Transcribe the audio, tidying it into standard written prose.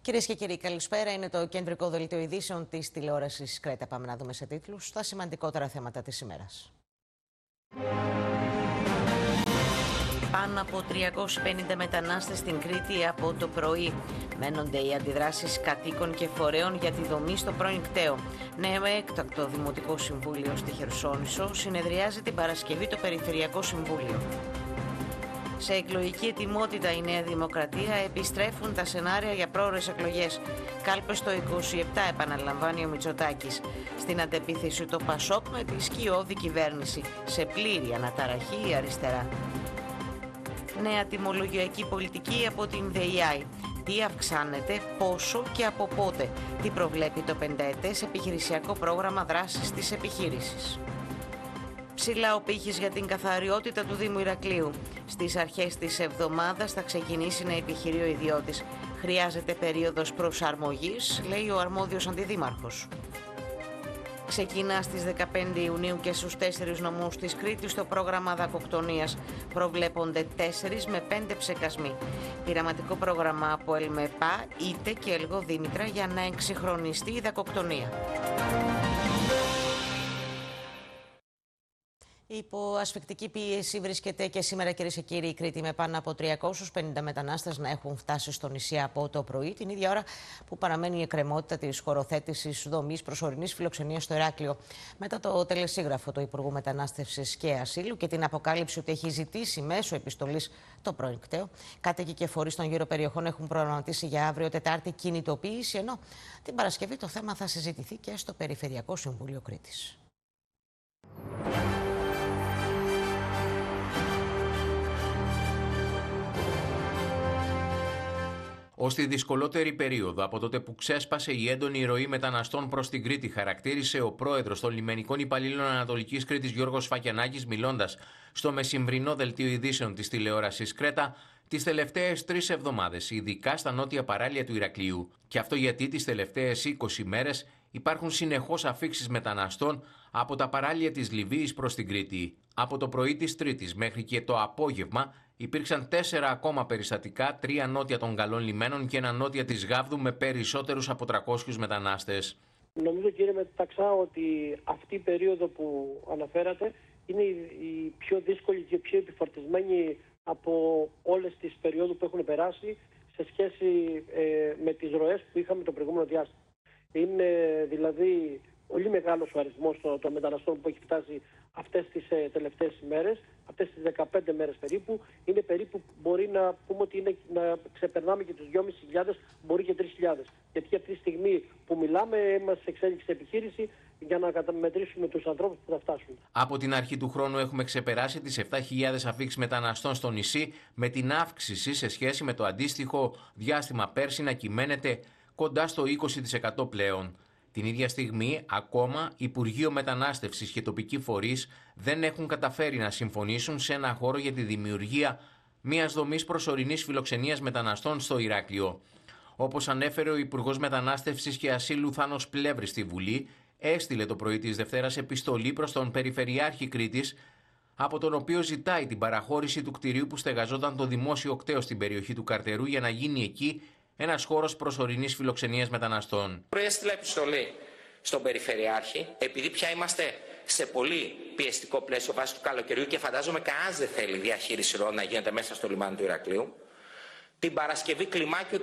Κυρίες και κύριοι, καλησπέρα. Είναι το κεντρικό δελτίο ειδήσεων της τηλεόρασης Κρέτα. Πάμε να δούμε σε τίτλους τα σημαντικότερα θέματα της ημέρας. Πάνω από 350 μετανάστες στην Κρήτη από το πρωί. Μένονται οι αντιδράσεις κατοίκων και φορέων για τη δομή στο πρώην κταίο. Νέο έκτακτο Δημοτικό Συμβούλιο στη Χερσόνησο συνεδριάζει την Παρασκευή το Περιφερειακό Συμβούλιο. Σε εκλογική ετοιμότητα η Νέα Δημοκρατία, επιστρέφουν τα σενάρια για πρόωρες εκλογές. Κάλπες το 27, επαναλαμβάνει ο Μητσοτάκης. Στην αντεπίθεση το Πασόκ με τη σκιώδη κυβέρνηση. Σε πλήρη αναταραχή η αριστερά. Νέα τιμολογιακή πολιτική από την ΔΕΙΑΗ. Τι αυξάνεται, πόσο και από πότε. Τι προβλέπει το 5ετές επιχειρησιακό πρόγραμμα δράσης της επιχείρησης. Ψηλά ο πύχης για την καθαριότητα του Δήμου Ηρακλείου. Στις αρχές της εβδομάδας θα ξεκινήσει να επιχειρεί ο ιδιώτης. Χρειάζεται περίοδος προσαρμογής, λέει ο αρμόδιος αντιδήμαρχος. Ξεκινά στις 15 Ιουνίου και στους 4 νομούς της Κρήτης το πρόγραμμα δακοκτονίας. Προβλέπονται 4 με 5 ψεκασμοί. Πειραματικό πρόγραμμα από ΕΛΜΕΠΑ, ΙΤΕ και Ελγοδήμητρα για να εξυγχρονιστεί η δακοκτονία. Υπό ασφικτική πίεση βρίσκεται και σήμερα, κυρίες και κύριοι, η Κρήτη, με πάνω από 350 μετανάστες να έχουν φτάσει στο νησί από το πρωί, την ίδια ώρα που παραμένει η εκκρεμότητα της χωροθέτησης δομής προσωρινής φιλοξενίας στο Ηράκλειο. Μετά το τελεσίγραφο του Υπουργού Μετανάστευσης και Ασύλου και την αποκάλυψη ότι έχει ζητήσει μέσω επιστολής το πρώην κταίο, κάτοικοι και φορείς των γύρω περιοχών έχουν προγραμματίσει για αύριο Τετάρτη κινητοποίηση, ενώ την Παρασκευή το θέμα θα συζητηθεί και στο Περιφερειακό Συμβούλιο Κρήτης. Ως τη δυσκολότερη περίοδο από τότε που ξέσπασε η έντονη ροή μεταναστών προς την Κρήτη, χαρακτήρισε ο πρόεδρος των λιμενικών υπαλλήλων Ανατολικής Κρήτης Γιώργος Φακιανάκης, μιλώντας στο μεσημβρινό δελτίο ειδήσεων της τηλεόρασης Κρέτα, τις τελευταίες 3 εβδομάδες, ειδικά στα νότια παράλια του Ηρακλείου. Και αυτό γιατί τις τελευταίες 20 μέρες υπάρχουν συνεχώς αφίξεις μεταναστών από τα παράλια της Λιβύης προς την Κρήτη. Από το πρωί της Τρίτης μέχρι και το απόγευμα υπήρξαν 4 ακόμα περιστατικά, 3 νότια των Καλών Λιμένων και 1 νότια της Γάβδου, με περισσότερους από 300 μετανάστες. Νομίζω, κύριε Μεταξά, ότι αυτή η περίοδο που αναφέρατε είναι η πιο δύσκολη και πιο επιφορτισμένη από όλες τις περιόδους που έχουν περάσει σε σχέση με τις ροές που είχαμε το προηγούμενο διάστημα. Είναι δηλαδή πολύ μεγάλος ο αριθμός των μεταναστών που έχει φτάσει αυτές τις τελευταίες ημέρες, αυτές τις 15 μέρες περίπου. Είναι περίπου, μπορεί να πούμε ότι είναι, να ξεπερνάμε και τους 2.500, μπορεί και 3.000. Γιατί αυτή τη στιγμή που μιλάμε είμαστε σε εξέλιξη επιχείρηση για να καταμετρήσουμε τους ανθρώπους που θα φτάσουν. Από την αρχή του χρόνου έχουμε ξεπεράσει τις 7.000 αφίξεις μεταναστών στο νησί, με την αύξηση σε σχέση με το αντίστοιχο διάστημα πέρσι να κυμαίνεται κοντά στο 20% πλέον. Την ίδια στιγμή, ακόμα, Υπουργείο Μετανάστευσης και τοπικοί φορείς δεν έχουν καταφέρει να συμφωνήσουν σε ένα χώρο για τη δημιουργία μιας δομής προσωρινής φιλοξενίας μεταναστών στο Ηράκλειο. Όπως ανέφερε ο Υπουργός Μετανάστευσης και Ασύλου Θάνος Πλεύρης στη Βουλή, έστειλε το πρωί της Δευτέρας επιστολή προς τον Περιφερειάρχη Κρήτης, από τον οποίο ζητάει την παραχώρηση του κτηρίου που στεγαζόταν το δημόσιο κτέο στην περιοχή του Καρτερού για να γίνει εκεί ένας χώρος προσωρινής φιλοξενίας μεταναστών. Έστειλα επιστολή στον Περιφερειάρχη, επειδή πια είμαστε σε πολύ πιεστικό πλαίσιο βάσει του καλοκαιριού και φαντάζομαι κανένας δεν θέλει διαχείριση ροών να γίνεται μέσα στο λιμάνι του Ηρακλείου. Την Παρασκευή κλιμάκιο